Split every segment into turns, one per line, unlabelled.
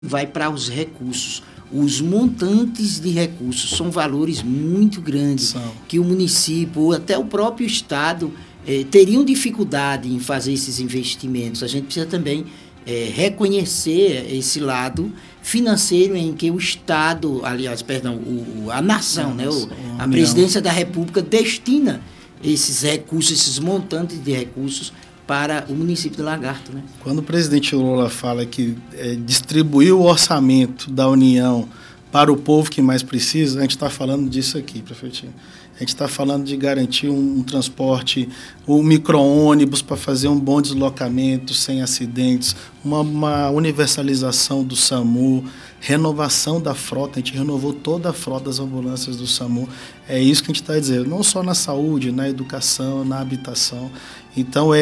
vai para os recursos. Os montantes de recursos são valores muito grandes que o município ou até o próprio Estado teriam dificuldade em fazer esses investimentos. A gente precisa também reconhecer esse lado financeiro em que o Estado, aliás, perdão, a nação, a presidência da República destina esses recursos, esses montantes de recursos para o município de Lagarto, né?
Quando o presidente Lula fala que distribuiu o orçamento da União para o povo que mais precisa, a gente está falando disso aqui, prefeitinho. A gente está falando de garantir um transporte, um micro-ônibus para fazer um bom deslocamento sem acidentes, uma universalização do SAMU, renovação da frota. A gente renovou toda a frota das ambulâncias do SAMU. É isso que a gente está dizendo, não só na saúde, na educação, na habitação. Então,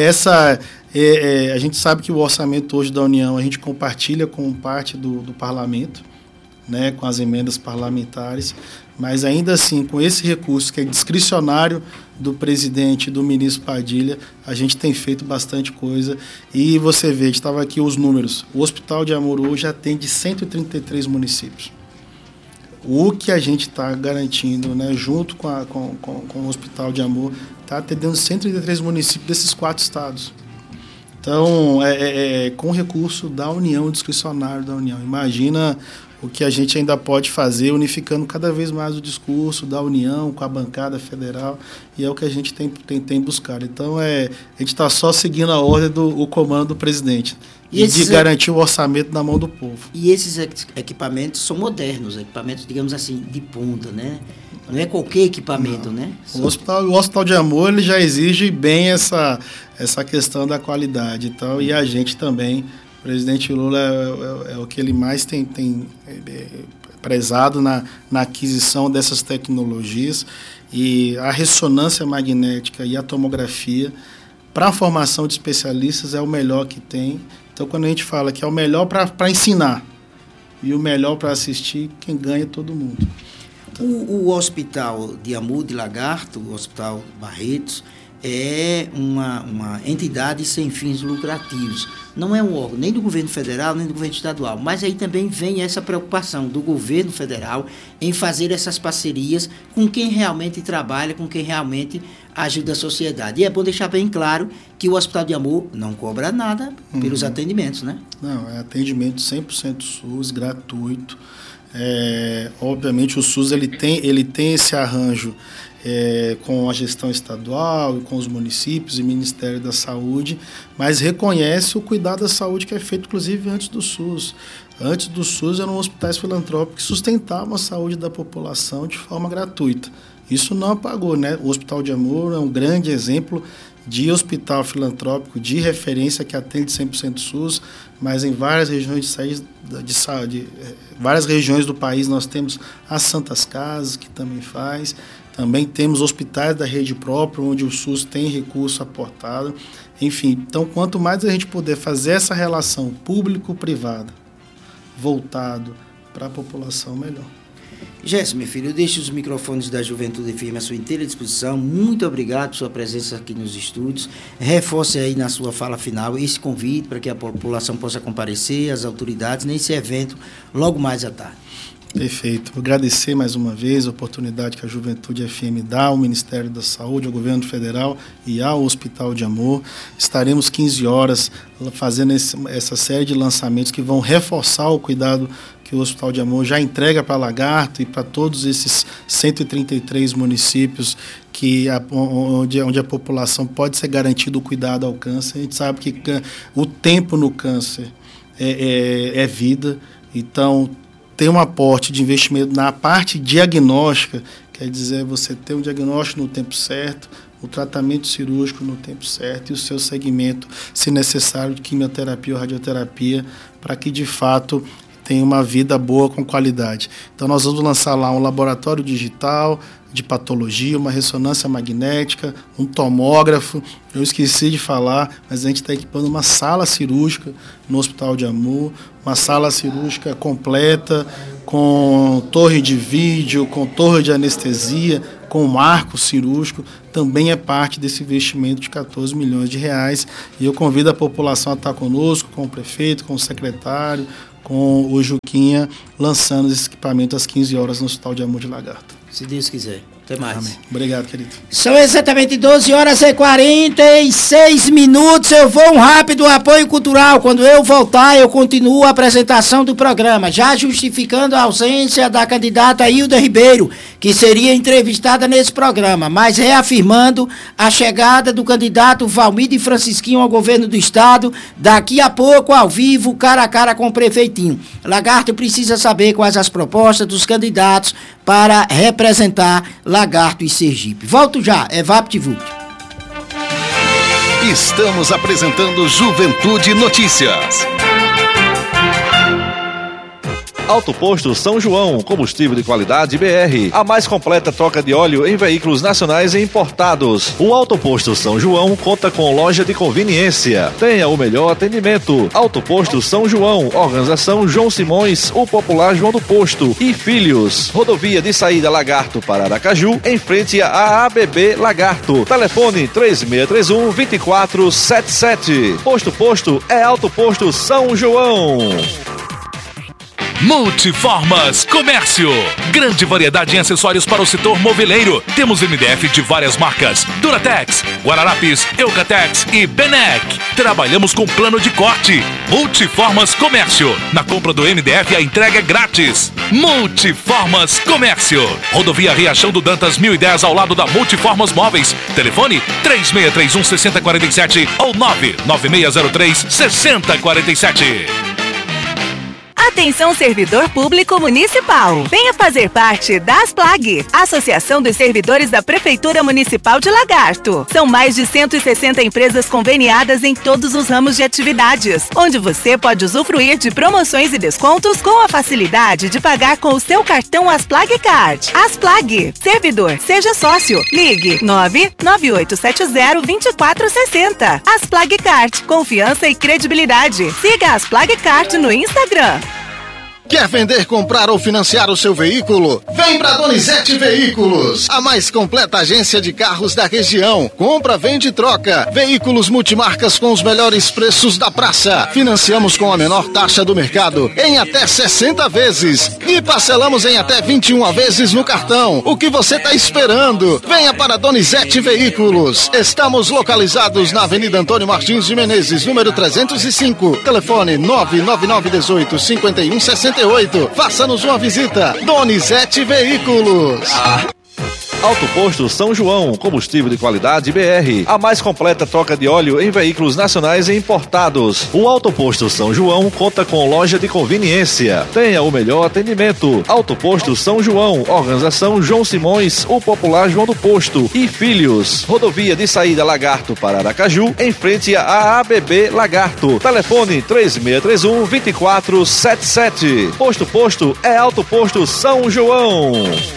a gente sabe que o orçamento hoje da União a gente compartilha com parte do parlamento, né, com as emendas parlamentares, mas ainda assim, com esse recurso que é discricionário do presidente e do ministro Padilha, a gente tem feito bastante coisa. E você vê, a gente estava aqui os números, o Hospital de Amor hoje atende 133 municípios. O que a gente está garantindo, né, junto com o Hospital de Amor, está atendendo 133 municípios desses 4 estados. Então, com recurso da União, discricionário da União. Imagina o que a gente ainda pode fazer, unificando cada vez mais o discurso da União com a bancada federal, e é o que a gente tem buscado. Então, a gente está só seguindo a ordem do comando do presidente, e de garantir o orçamento na mão do povo.
E esses equipamentos são modernos, equipamentos, digamos assim, de ponta, né? Não é qualquer equipamento, né?
O Hospital de Amor ele já exige bem essa questão da qualidade. Então, e a gente também, o presidente Lula é o que ele mais tem prezado na aquisição dessas tecnologias, e a ressonância magnética e a tomografia para a formação de especialistas é o melhor que tem. Então, quando a gente fala que é o melhor para ensinar e o melhor para assistir, quem ganha é todo mundo.
O Hospital de Amor de Lagarto, o Hospital Barretos, é uma entidade sem fins lucrativos. Não é um órgão nem do governo federal, nem do governo estadual. Mas aí também vem essa preocupação do governo federal em fazer essas parcerias com quem realmente trabalha, com quem realmente ajuda a sociedade. E é bom deixar bem claro que o Hospital de Amor não cobra nada pelos atendimentos, né?
Não, é atendimento 100% SUS, gratuito. Obviamente o SUS ele tem esse arranjo com a gestão estadual e com os municípios e Ministério da Saúde, mas reconhece o cuidado da saúde que é feito inclusive antes do SUS. Antes do SUS eram hospitais filantrópicos que sustentavam a saúde da população de forma gratuita. Isso não apagou, né? O Hospital de Amor é um grande exemplo de hospital filantrópico de referência que atende 100% SUS, mas em várias regiões várias regiões do país nós temos as Santas Casas, que também faz, também temos hospitais da rede própria, onde o SUS tem recurso aportado, enfim. Então, quanto mais a gente puder fazer essa relação público-privada, voltado para a população, melhor.
Jéssica, meu filho, eu deixo os microfones da Juventude FM à sua inteira disposição. Muito obrigado por sua presença aqui nos estúdios. Reforce aí na sua fala final esse convite para que a população possa comparecer, as autoridades, nesse evento logo mais à tarde.
Perfeito. Vou agradecer mais uma vez a oportunidade que a Juventude FM dá ao Ministério da Saúde, ao Governo Federal e ao Hospital de Amor. Estaremos 15 horas fazendo essa série de lançamentos que vão reforçar o cuidado que o Hospital de Amor já entrega para Lagarto e para todos esses 133 municípios onde a população pode ser garantido o cuidado ao câncer. A gente sabe que o tempo no câncer é vida, então tem um aporte de investimento na parte diagnóstica, quer dizer, você ter um diagnóstico no tempo certo, o tratamento cirúrgico no tempo certo e o seu segmento, se necessário, de quimioterapia ou radioterapia, para que de fato tenha uma vida boa com qualidade. Então nós vamos lançar lá um laboratório digital de patologia, uma ressonância magnética, um tomógrafo. Eu esqueci de falar, mas a gente está equipando uma sala cirúrgica no Hospital de Amor, uma sala cirúrgica completa, com torre de vídeo, com torre de anestesia, com marco cirúrgico, também é parte desse investimento de 14 milhões de reais. E eu convido a população a estar conosco, com o prefeito, com o secretário, com o Juquinha lançando esse equipamento às 15 horas no Hospital de Amor de Lagarto.
Se Deus quiser. Até mais.
Amém. Obrigado, querido.
São exatamente 12 horas e 46 minutos. Eu vou um rápido apoio cultural. Quando eu voltar, eu continuo a apresentação do programa, já justificando a ausência da candidata Hilda Ribeiro, que seria entrevistada nesse programa, mas reafirmando a chegada do candidato Valmir Francisquinho ao governo do estado, daqui a pouco, ao vivo, cara a cara com o prefeitinho. Lagarto precisa saber quais as propostas dos candidatos para representar Lagarto e Sergipe. Volto já, é VaptVult.
Estamos apresentando Juventude Notícias.
Auto Posto São João, combustível de qualidade BR. A mais completa troca de óleo em veículos nacionais e importados. O Auto Posto São João conta com loja de conveniência. Tenha o melhor atendimento. Auto Posto São João, organização João Simões, o popular João do Posto e Filhos. Rodovia de saída Lagarto para Aracaju, em frente à ABB Lagarto. Telefone 3631-2477. Posto é Auto Posto São João.
Multiformas Comércio. Grande variedade em acessórios para o setor moveleiro. Temos MDF de várias marcas: Duratex, Guararapes, Eucatex e Benec. Trabalhamos com plano de corte. Multiformas Comércio. Na compra do MDF a entrega é grátis. Multiformas Comércio. Rodovia Riachão do Dantas 1010 ao lado da Multiformas Móveis. Telefone 3631-6047 ou 99603-6047.
Atenção, servidor público municipal. Venha fazer parte da ASPLAG, Associação dos Servidores da Prefeitura Municipal de Lagarto. São mais de 160 empresas conveniadas em todos os ramos de atividades, onde você pode usufruir de promoções e descontos com a facilidade de pagar com o seu cartão ASPLAG Card. ASPLAG, servidor, seja sócio. Ligue 99870-2460. ASPLAG Card, confiança e credibilidade. Siga a ASPLAG Card no Instagram.
Quer vender, comprar ou financiar o seu veículo? Vem pra Donizete Veículos, a mais completa agência de carros da região. Compra, vende e troca. Veículos multimarcas com os melhores preços da praça. Financiamos com a menor taxa do mercado em até 60 vezes. E parcelamos em até 21 vezes no cartão. O que você tá esperando? Venha para Donizete Veículos. Estamos localizados na Avenida Antônio Martins de Menezes, número 305. Telefone 99918-5168. Faça-nos uma visita. Donizete Veículos.
Auto Posto São João, combustível de qualidade BR. A mais completa troca de óleo em veículos nacionais e importados. O Auto Posto São João conta com loja de conveniência. Tenha o melhor atendimento. Auto Posto São João, organização João Simões, o popular João do Posto e Filhos. Rodovia de saída Lagarto para Aracaju, em frente à ABB Lagarto. Telefone 3631-2477. Posto é Auto Posto São João.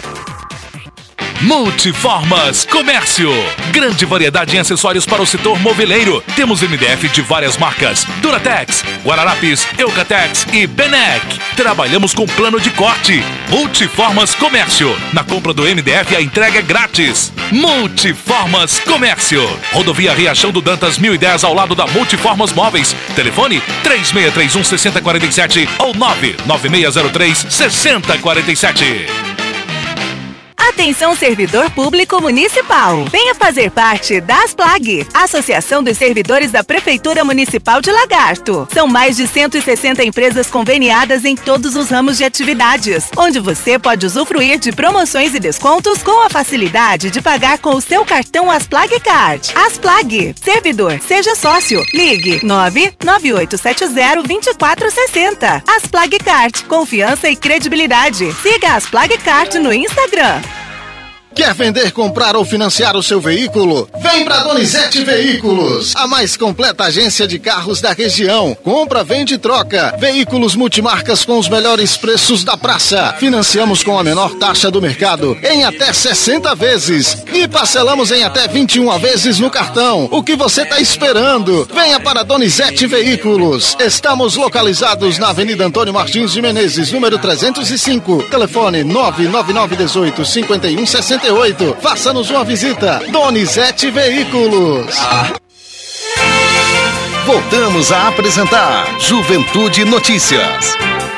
Multiformas Comércio. Grande variedade em acessórios para o setor moveleiro. Temos MDF de várias marcas: Duratex, Guararapes, Eucatex e Benec. Trabalhamos com plano de corte. Multiformas Comércio. Na compra do MDF a entrega é grátis. Multiformas Comércio. Rodovia Riachão do Dantas 1010 ao lado da Multiformas Móveis. Telefone 3631-6047 ou 99603-6047.
Atenção, servidor público municipal. Venha fazer parte da ASPLAG, Associação dos Servidores da Prefeitura Municipal de Lagarto. São mais de 160 empresas conveniadas em todos os ramos de atividades, onde você pode usufruir de promoções e descontos com a facilidade de pagar com o seu cartão ASPLAG Card. ASPLAG, servidor, seja sócio. Ligue 99870-2460. ASPLAG Card, confiança e credibilidade. Siga a ASPLAG Card no Instagram.
Quer vender, comprar ou financiar o seu veículo? Vem pra Donizete Veículos, a mais completa agência de carros da região. Compra, vende e troca. Veículos multimarcas com os melhores preços da praça. Financiamos com a menor taxa do mercado em até 60 vezes. E parcelamos em até 21 vezes no cartão. O que você tá esperando? Venha para Donizete Veículos. Estamos localizados na Avenida Antônio Martins de Menezes, número 305. Telefone 99918-5168. Faça-nos uma visita. Donizete Veículos. Voltamos a apresentar Juventude Notícias.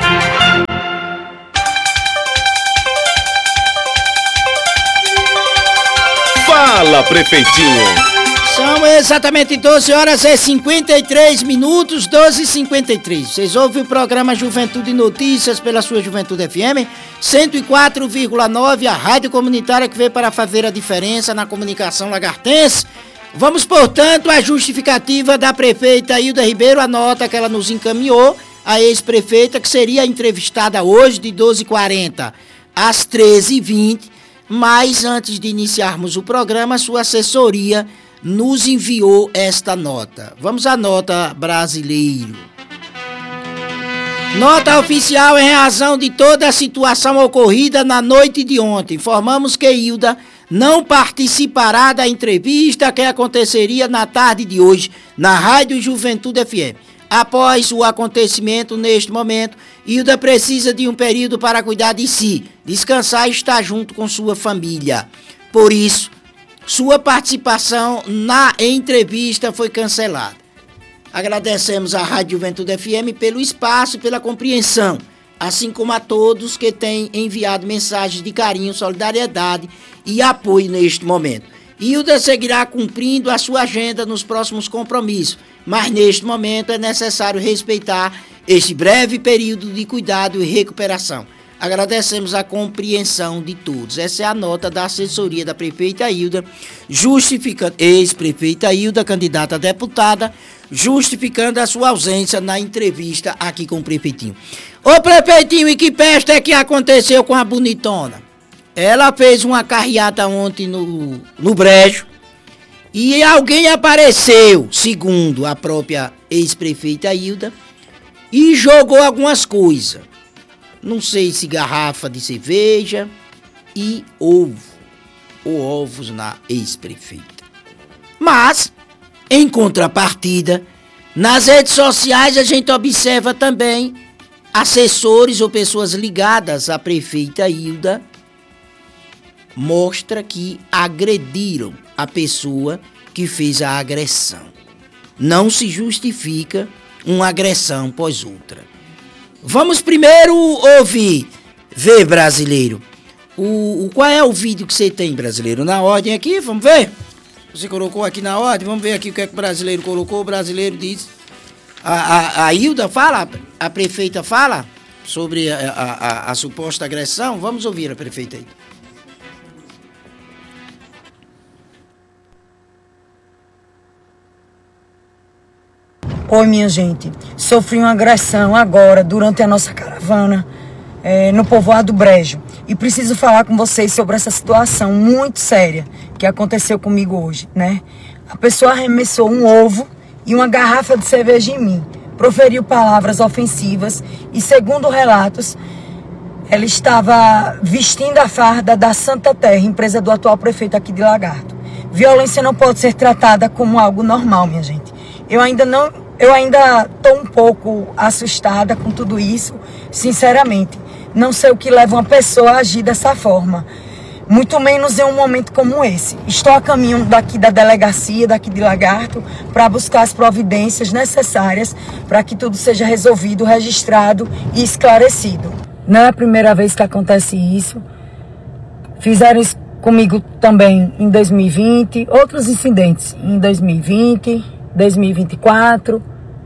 Fala, prefeitinho.
São exatamente 12 horas e 53 minutos, 12h53. Vocês ouvem o programa Juventude Notícias pela sua Juventude FM 104,9, a rádio comunitária que veio para fazer a diferença na comunicação lagartense. Vamos, portanto, à justificativa da prefeita Hilda Ribeiro, a nota que ela nos encaminhou, a ex-prefeita, que seria entrevistada hoje de 12h40 às 13h20, mas antes de iniciarmos o programa, sua assessoria nos enviou esta nota. Vamos à nota, brasileiro. Nota oficial em razão de toda a situação ocorrida na noite de ontem. Informamos que Hilda não participará da entrevista que aconteceria na tarde de hoje na Rádio Juventude FM. Após o acontecimento, neste momento, Hilda precisa de um período para cuidar de si, descansar e estar junto com sua família. Por isso, sua participação na entrevista foi cancelada. Agradecemos à Rádio Juventude FM pelo espaço e pela compreensão, assim como a todos que têm enviado mensagens de carinho, solidariedade e apoio neste momento. Hilda seguirá cumprindo a sua agenda nos próximos compromissos, mas neste momento é necessário respeitar este breve período de cuidado e recuperação. Agradecemos a compreensão de todos. Essa é a nota da assessoria da prefeita Hilda, justificando, ex-prefeita Hilda, candidata a deputada, justificando a sua ausência na entrevista aqui com o prefeitinho. Ô prefeitinho, e que peste é que aconteceu com a bonitona? Ela fez uma carreata ontem no brejo e alguém apareceu, segundo a própria ex-prefeita Hilda, e jogou algumas coisas. Não sei se garrafa de cerveja e ovo, ou ovos na ex-prefeita. Mas, em contrapartida, nas redes sociais a gente observa também assessores ou pessoas ligadas à prefeita Hilda, mostra que agrediram a pessoa que fez a agressão. Não se justifica uma agressão após outra. Vamos primeiro ouvir, ver, brasileiro, qual é o vídeo que você tem, brasileiro? Na ordem aqui, vamos ver? Você colocou aqui na ordem, vamos ver aqui o que é que o brasileiro colocou. O brasileiro diz, a Hilda fala, a prefeita fala sobre a suposta agressão. Vamos ouvir a prefeita aí.
Oi, minha gente, sofri uma agressão agora, durante a nossa caravana, no povoado Brejo. E preciso falar com vocês sobre essa situação muito séria que aconteceu comigo hoje, né? A pessoa arremessou um ovo e uma garrafa de cerveja em mim, proferiu palavras ofensivas e, segundo relatos, ela estava vestindo a farda da Santa Terra, empresa do atual prefeito aqui de Lagarto. Violência não pode ser tratada como algo normal, minha gente. Eu ainda estou um pouco assustada com tudo isso, sinceramente. Não sei o que leva uma pessoa a agir dessa forma, muito menos em um momento como esse. Estou a caminho daqui da delegacia, daqui de Lagarto, para buscar as providências necessárias para que tudo seja resolvido, registrado e esclarecido. Não é a primeira vez que acontece isso. Fizeram isso comigo também em 2020, outros incidentes em 2020, 2024,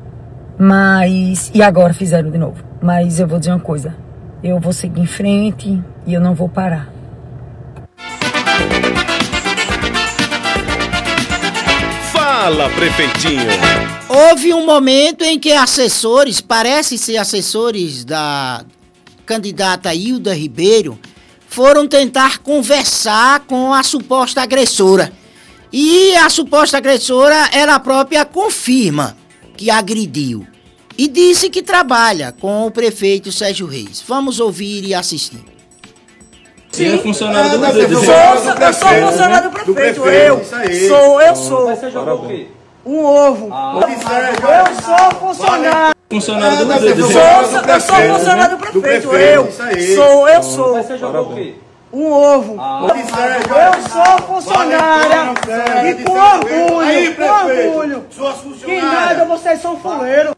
e agora fizeram de novo. Mas eu vou dizer uma coisa, eu vou seguir em frente e eu não vou parar.
Fala, prefeitinho.
Houve um momento em que assessores, parece ser assessores da candidata Hilda Ribeiro, foram tentar conversar com a suposta agressora. E a suposta agressora, ela própria confirma que agrediu. E disse que trabalha com o prefeito Sérgio Reis. Vamos ouvir e assistir.
Sim, é funcionário do prefeito.
Eu sou funcionário do prefeito. Eu sou.
Você jogou o quê?
Um ovo. Eu sou funcionário.
Funcionário do prefeito.
Eu sou funcionário do prefeito. Eu sou.
Você jogou o quê?
Um ovo. Eu sou funcionária e com orgulho, Que nada, vocês são fuleiros.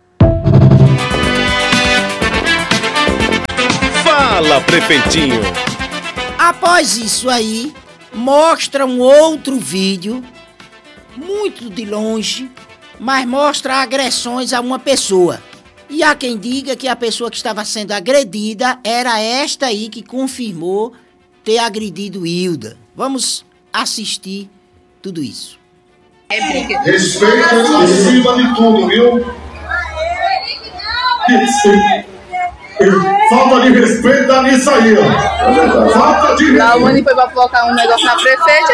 Fala, prefeitinho.
Após isso aí, mostra um outro vídeo, muito de longe, mas mostra agressões a uma pessoa. E há quem diga que a pessoa que estava sendo agredida era esta aí que confirmou ter agredido Hilda. Vamos assistir tudo isso.
Respeito acima de tudo, viu? Falta de respeito dá nisso aí, ó. Falta de respeito.
A Wani foi pra colocar um negócio na prefeita.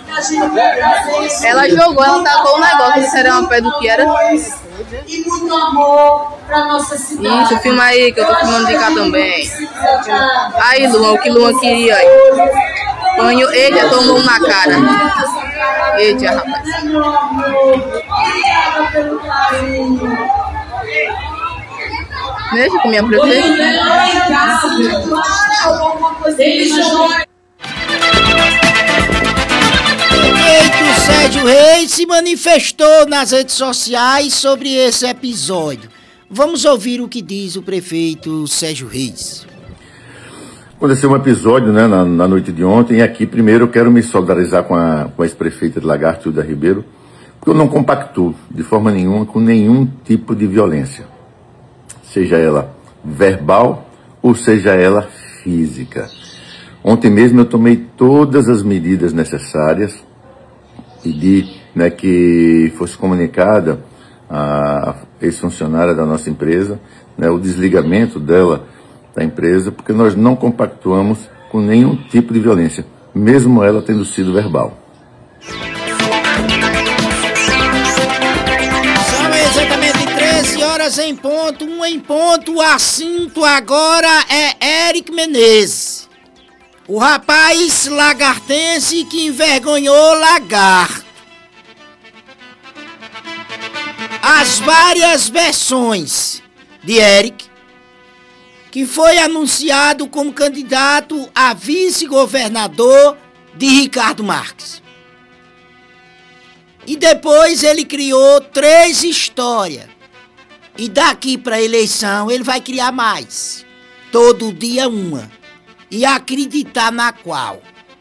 Ela jogou, ela tacou o negócio. Isso era uma pedra do que era.
E muito amor pra nossa cidade.
Isso, filma aí, que eu tô filmando de cá também. Aí, Luan, o que Luan queria aí. Panho, ele já tomou um na cara. Eita, rapaz. Deixa com minha prefeita.
O Sérgio Reis se manifestou nas redes sociais sobre esse episódio. Vamos ouvir o que diz o prefeito Sérgio Reis.
Aconteceu um episódio, né, na noite de ontem, e aqui primeiro eu quero me solidarizar com a ex-prefeita de Lagarto, Hilda Ribeiro, porque eu não compactuo de forma nenhuma com nenhum tipo de violência, seja ela verbal ou seja ela física. Ontem mesmo eu tomei todas as medidas necessárias, pedi, né, que fosse comunicada a ex-funcionária da nossa empresa, né, o desligamento dela da empresa, porque nós não compactuamos com nenhum tipo de violência, mesmo ela tendo sido verbal.
São exatamente 13 horas em ponto, 1 em ponto. O assunto agora é Eric Menezes, o rapaz lagartense que envergonhou Lagarto. As várias versões de Eric, que foi anunciado como candidato a vice-governador de Ricardo Marques. E depois ele criou 3 histórias. E daqui para a eleição ele vai criar mais. Todo dia uma. E acreditar na qual.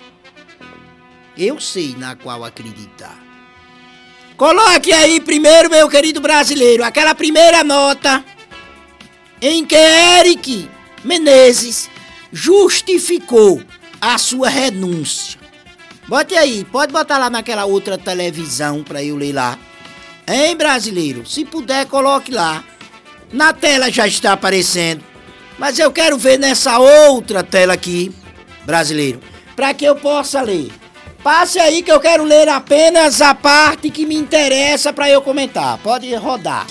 Eu sei na qual acreditar. Coloque aí primeiro, meu querido brasileiro, aquela primeira nota em que Eric Menezes justificou a sua renúncia. Bote aí, pode botar lá naquela outra televisão para eu ler lá. Hein, brasileiro? Se puder, coloque lá. Na tela já está aparecendo, mas eu quero ver nessa outra tela aqui, brasileiro, para que eu possa ler. Passe aí que eu quero ler apenas a parte que me interessa para eu comentar. Pode rodar.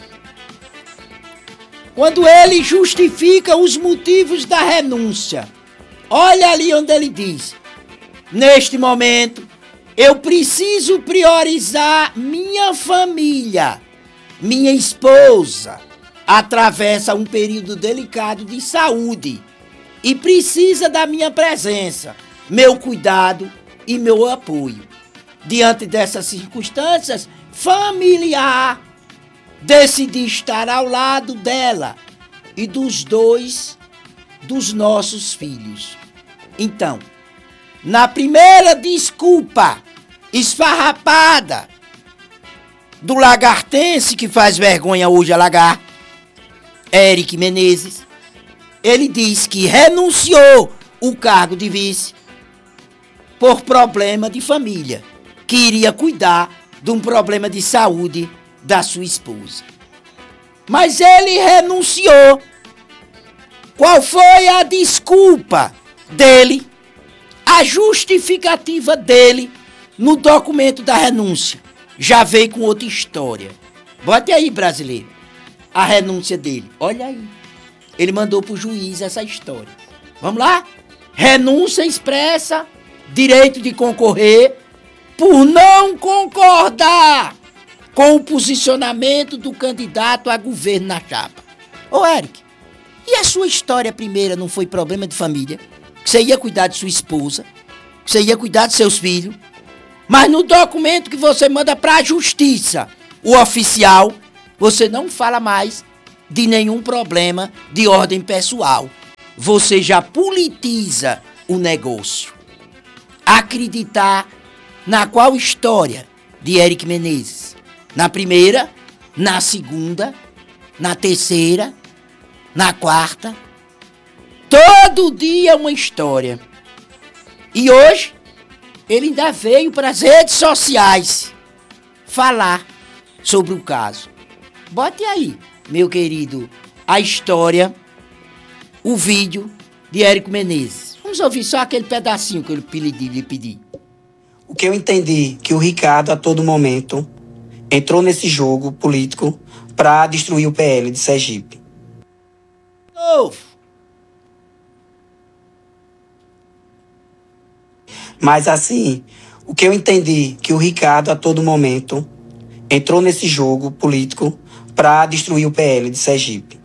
Quando ele justifica os motivos da renúncia, olha ali onde ele diz: neste momento, eu preciso priorizar minha família. Minha esposa atravessa um período delicado de saúde e precisa da minha presença, meu cuidado e meu apoio. Diante dessas circunstâncias, familiar, decidi estar ao lado dela e dos 2 dos nossos filhos. Então, na primeira desculpa esfarrapada do lagartense que faz vergonha hoje a Lagarto, Eric Menezes, ele diz que renunciou o cargo de vice por problema de família, que iria cuidar de um problema de saúde da sua esposa. Mas ele renunciou. Qual foi a desculpa dele, a justificativa dele no documento da renúncia? Já veio com outra história. Bote aí, brasileiro, a renúncia dele. Olha aí. Ele mandou pro juiz essa história. Vamos lá? Renúncia expressa direito de concorrer por não concordar com o posicionamento do candidato a governo na chapa. Ô, Eric, e a sua história primeira não foi problema de família? que você ia cuidar de sua esposa, que você ia cuidar de seus filhos, mas no documento que você manda para a justiça, o oficial, você não fala mais de nenhum problema de ordem pessoal. Você já politiza o negócio. Acreditar na qual história de Éric Menezes? Na primeira, na segunda, na terceira, na quarta. Todo dia uma história. E hoje, ele ainda veio para as redes sociais falar sobre o caso. Bote aí, meu querido, a história, o vídeo de Éric Menezes. Vamos ouvir só aquele pedacinho que eu lhe pedi.
O que eu entendi que o Ricardo, a todo momento, entrou nesse jogo político para destruir o PL de Sergipe. Mas assim, o que eu entendi que o Ricardo, a todo momento, entrou nesse jogo político para destruir o PL de Sergipe.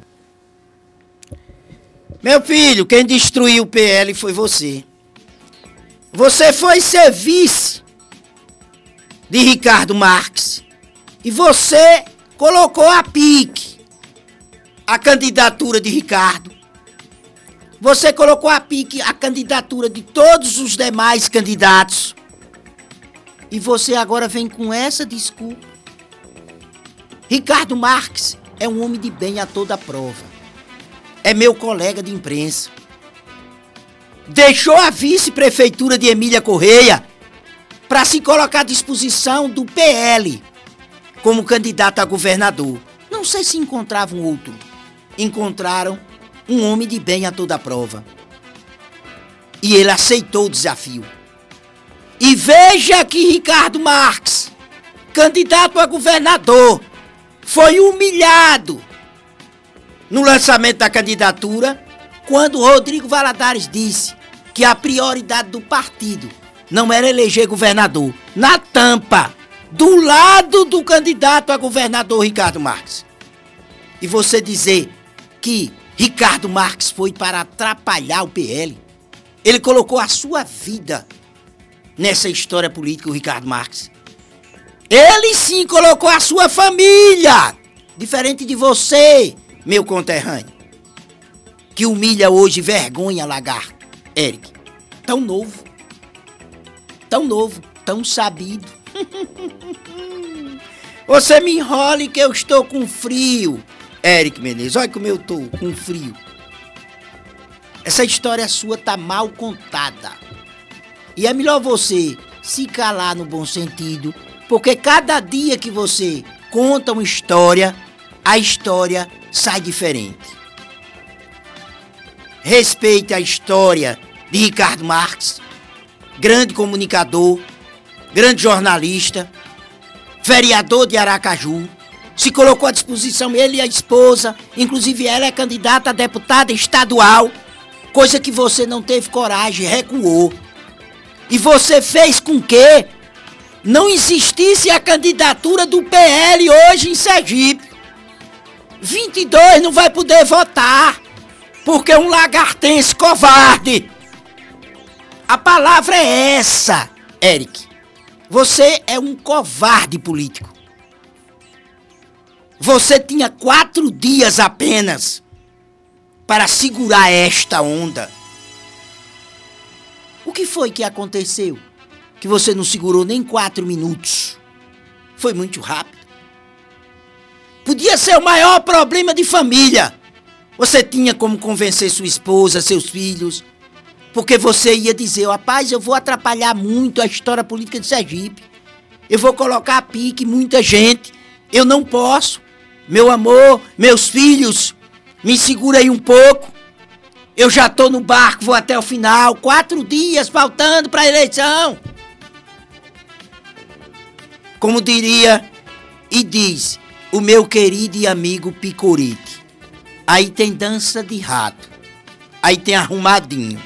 Meu filho, quem destruiu o PL foi você. Você foi ser vice de Ricardo Marques. E você colocou a pique a candidatura de Ricardo. Você colocou a pique a candidatura de todos os demais candidatos. E você agora vem com essa desculpa. Ricardo Marques é um homem de bem a toda prova. É meu colega de imprensa. Deixou a vice-prefeitura de Emília Correia para se colocar à disposição do PL como candidato a governador. Não sei se encontravam outro. Encontraram um homem de bem a toda prova. E ele aceitou o desafio. E veja que Ricardo Marques, candidato a governador, foi humilhado no lançamento da candidatura, quando Rodrigo Valadares disse que a prioridade do partido não era eleger governador. Na tampa, do lado do candidato a governador Ricardo Marques. E você dizer que Ricardo Marques foi para atrapalhar o PL. Ele colocou a sua vida nessa história política, o Ricardo Marques. Ele sim colocou a sua família, diferente de você, meu conterrâneo, que humilha hoje, vergonha, lagarto. Éric, tão novo, tão sabido. Você me enrole que eu estou com frio, Éric Menezes. Olha como eu estou com frio. Essa história sua tá mal contada. E é melhor você se calar no bom sentido, porque cada dia que você conta uma história, a história sai diferente. Respeite a história de Ricardo Marques, grande comunicador, grande jornalista, vereador de Aracaju, se colocou à disposição, ele e a esposa, inclusive ela é candidata a deputada estadual, coisa que você não teve coragem, recuou. E você fez com que não existisse a candidatura do PL hoje em Sergipe. 22 não vai poder votar, porque é um lagartense covarde. A palavra é essa, Éric. Você é um covarde político. Você tinha 4 dias apenas para segurar esta onda. O que foi que aconteceu? Que você não segurou nem 4 minutos. Foi muito rápido. Podia ser o maior problema de família. Você tinha como convencer sua esposa, seus filhos, porque você ia dizer, rapaz, eu vou atrapalhar muito a história política de Sergipe. Eu vou colocar a pique muita gente. Eu não posso. Meu amor, meus filhos, me segura aí um pouco. Eu já tô no barco, vou até o final. 4 dias faltando para a eleição. Como diria e diz o meu querido e amigo Picorite. Aí tem dança de rato. Aí tem arrumadinho.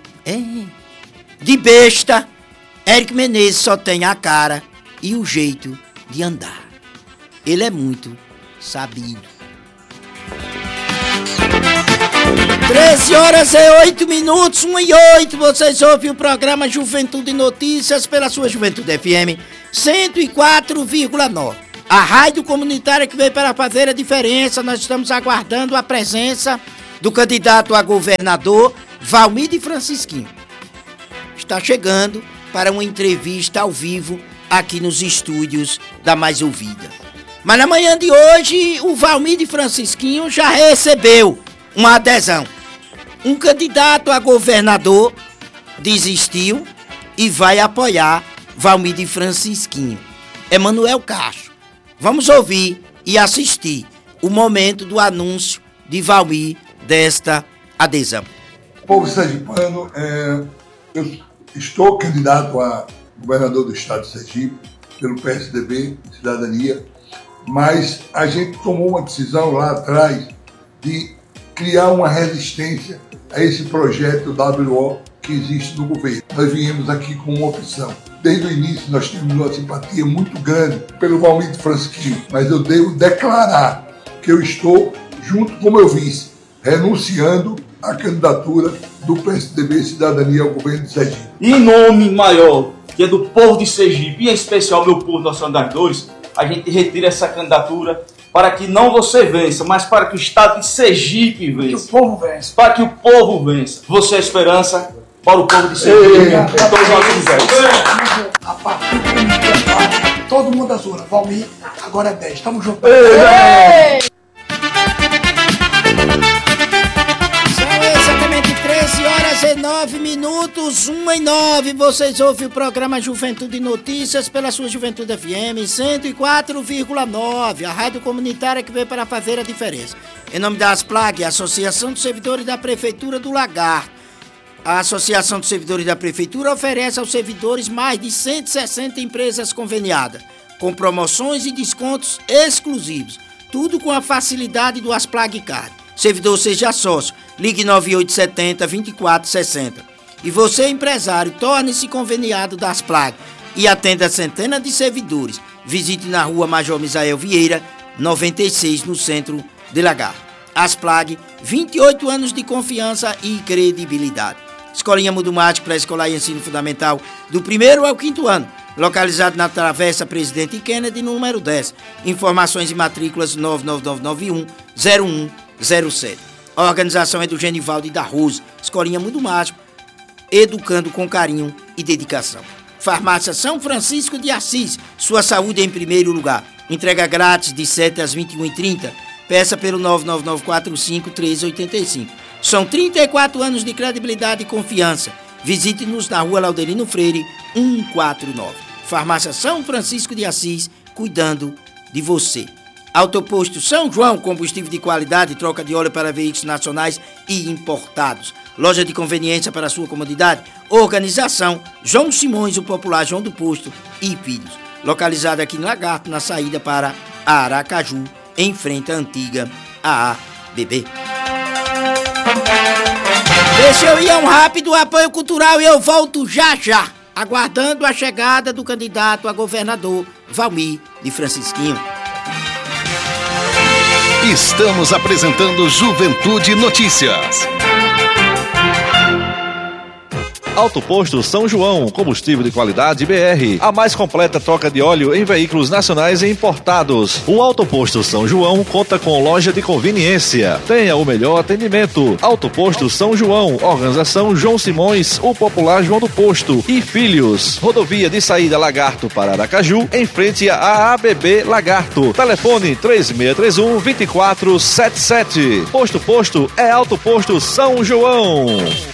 De besta, Éric Menezes só tem a cara e o jeito de andar. Ele é muito sabido. 13h08, 1h08, vocês ouvem o programa Juventude Notícias pela sua Juventude FM 104,9. A rádio comunitária que veio para fazer a diferença. Nós estamos aguardando a presença do candidato a governador, Valmir de Francisquinho. Está chegando para uma entrevista ao vivo aqui nos estúdios da Mais Ouvida. Mas na manhã de hoje, o Valmir de Francisquinho já recebeu uma adesão. Um candidato a governador desistiu e vai apoiar Valmir de Francisquinho, Emanuel Castro. Vamos ouvir e assistir o momento do anúncio de Valmir desta adesão.
Povo sergipano, eu estou candidato a governador do estado de Sergipe pelo PSDB, Cidadania, mas a gente tomou uma decisão lá atrás de criar uma resistência a esse projeto WO que existe no governo. Nós viemos aqui com uma opção. Desde o início nós tínhamos uma simpatia muito grande pelo Valmir de Francisquinho, mas eu devo declarar que eu estou, junto com meu vice, renunciando à candidatura do PSDB Cidadania ao governo de Sergipe.
Em nome maior, que é do povo de Sergipe, e em especial meu povo nacional das dores, a gente retira essa candidatura para que não você vença, mas para que o estado de Sergipe vença.
Que o povo vença.
Para que o povo vença. Você é a esperança para o povo de Sergipe. Todos nós somos velhos.
A partir do momento, todo mundo da zona. Valmir, agora é 10. Tamo junto.
Exatamente 13h09, 1h09, vocês ouvem o programa Juventude Notícias pela sua Juventude FM 104,9, a rádio comunitária que veio para fazer a diferença. Em nome da ASPLAG, Associação dos Servidores da Prefeitura do Lagarto. A Associação dos Servidores da Prefeitura oferece aos servidores mais de 160 empresas conveniadas, com promoções e descontos exclusivos, tudo com a facilidade do ASPLAG Card. Servidor, seja sócio, ligue 9870-2460. E você, empresário, torne-se conveniado da ASPLAG e atenda centenas de servidores. Visite na rua Major Misael Vieira, 96, no centro de Lagarto. ASPLAG, 28 anos de confiança e credibilidade. Escolinha Mundo Mágico, pré-escolar e ensino fundamental, do 1º ao 5º ano. Localizado na Travessa Presidente Kennedy, número 10. Informações e matrículas 99991-0107. A organização é do Genivaldo e da Rose. Escolinha Mundo Mágico, educando com carinho e dedicação. Farmácia São Francisco de Assis, sua saúde em primeiro lugar. Entrega grátis de 7 às 21h30. Peça pelo 99945-1385. São 34 anos de credibilidade e confiança. Visite-nos na rua Laudelino Freire, 149. Farmácia São Francisco de Assis, cuidando de você. Autoposto São João, combustível de qualidade e troca de óleo para veículos nacionais e importados. Loja de conveniência para a sua comodidade. Organização João Simões, o popular João do Posto e Filhos. Localizado aqui em Lagarto, na saída para Aracaju, em frente à antiga AABB. Deixa eu ir a um rápido apoio cultural e eu volto já, aguardando a chegada do candidato a governador, Valmir de Francisquinho.
Estamos apresentando Juventude Notícias.
Autoposto São João, combustível de qualidade BR. A mais completa troca de óleo em veículos nacionais e importados. O Autoposto São João conta com loja de conveniência. Tenha o melhor atendimento. Autoposto São João, organização João Simões, o popular João do Posto e Filhos. Rodovia de saída Lagarto para Aracaju, em frente à AABB Lagarto. Telefone 3631-2477. Posto é Autoposto São João.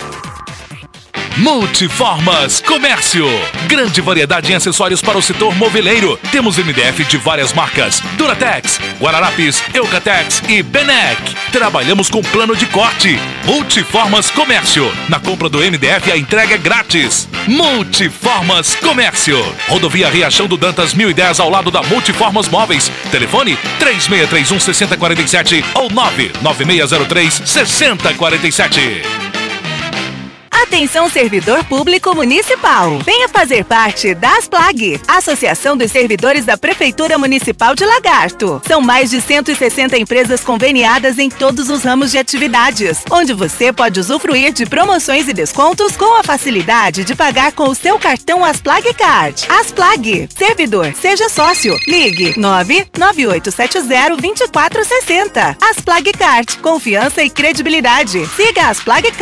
Multiformas Comércio. Grande variedade em acessórios para o setor moveleiro. Temos MDF de várias marcas: Duratex, Guararapes, Eucatex e Benec. Trabalhamos com plano de corte. Multiformas Comércio. Na compra do MDF a entrega é grátis. Multiformas Comércio. Rodovia Riachão do Dantas 1010 ao lado da Multiformas Móveis. Telefone 3631-6047 ou 99603-6047.
Atenção, servidor público municipal. Venha fazer parte da ASPLAG, Associação dos Servidores da Prefeitura Municipal de Lagarto. São mais de 160 empresas conveniadas em todos os ramos de atividades, onde você pode usufruir de promoções e descontos com a facilidade de pagar com o seu cartão ASPLAG Card. ASPLAG. Servidor, seja sócio. Ligue 99870-2460. ASPLAG Card. Confiança e credibilidade. Siga a ASPLAG Card